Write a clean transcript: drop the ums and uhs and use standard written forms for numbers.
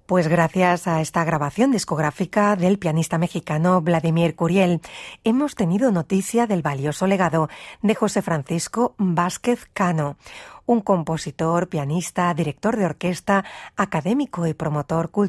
Pues gracias a esta grabación discográfica del pianista mexicano Vladimir Curiel, hemos tenido noticia del valioso legado de José Francisco Vázquez Cano, un compositor, pianista, director de orquesta, académico y promotor cultural